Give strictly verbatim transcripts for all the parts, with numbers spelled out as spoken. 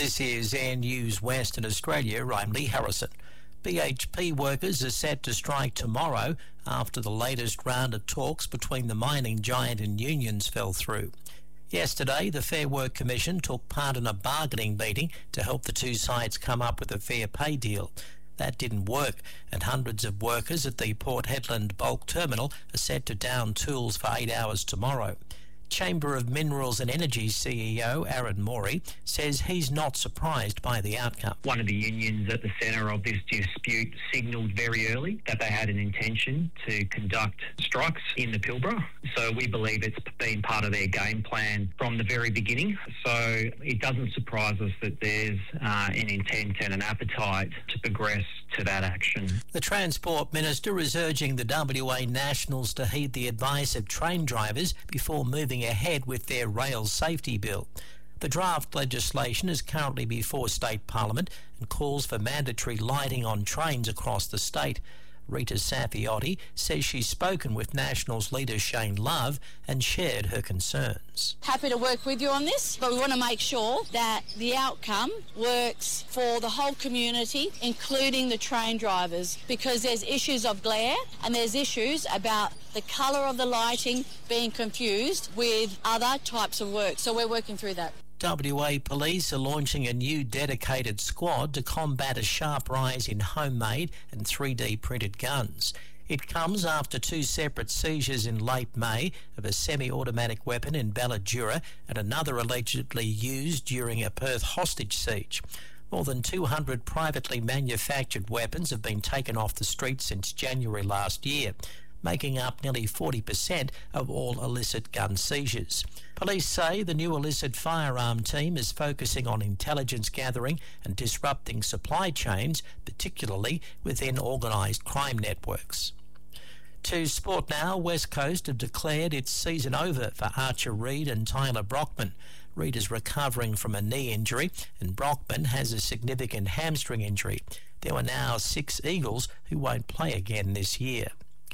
This is Air News Western Australia. I'm Lee Harrison. B H P workers are set to strike tomorrow after the latest round of talks between the mining giant and unions fell through. Yesterday, the Fair Work Commission took part in a bargaining meeting to help the two sides come up with a fair pay deal. That didn't work, and hundreds of workers at the Port Hedland bulk terminal are set to down tools for eight hours tomorrow. Chamber of Minerals and Energy C E O Aaron Morey says he's not surprised by the outcome. One of the unions at the centre of this dispute signalled very early that they had an intention to conduct strikes in the Pilbara. So we believe it's been part of their game plan from the very beginning. So it doesn't surprise us that there's uh, an intent and an appetite to progress to that action. The Transport Minister is urging the W A Nationals to heed the advice of train drivers before moving ahead with their rail safety bill. The draft legislation is currently before State Parliament and calls for mandatory lighting on trains across the state. Rita Safiotti says she's spoken with Nationals leader Shane Love and shared her concerns. Happy to work with you on this, but we want to make sure that the outcome works for the whole community, including the train drivers, because there's issues of glare and there's issues about the colour of the lighting being confused with other types of work. So we're working through that. W A Police are launching a new dedicated squad to combat a sharp rise in homemade and three D printed guns. It comes after two separate seizures in late May of a semi-automatic weapon in Balladura and another allegedly used during a Perth hostage siege. More than two hundred privately manufactured weapons have been taken off the streets since January last year, making up nearly forty percent of all illicit gun seizures. Police say the new illicit firearm team is focusing on intelligence gathering and disrupting supply chains, particularly within organised crime networks. To sport now, West Coast have declared its season over for Archer Reid and Tyler Brockman. Reid is recovering from a knee injury and Brockman has a significant hamstring injury. There are now six Eagles who won't play again this year.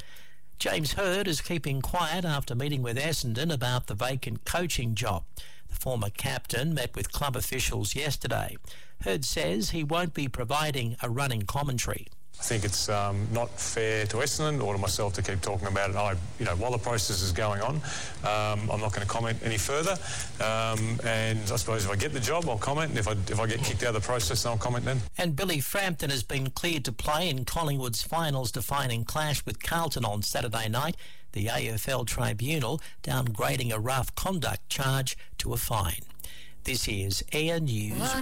James Hird is keeping quiet after meeting with Essendon about the vacant coaching job. The former captain met with club officials yesterday. Hird says he won't be providing a running commentary. I think it's um, not fair to Essendon or to myself to keep talking about it. I, you know, while the process is going on, um, I'm not going to comment any further. Um, and I suppose if I get the job, I'll comment. And if I if I get kicked out of the process, then I'll comment then. And Billy Frampton has been cleared to play in Collingwood's finals defining clash with Carlton on Saturday night. The A F L Tribunal downgrading a rough conduct charge to a fine. This is Air News.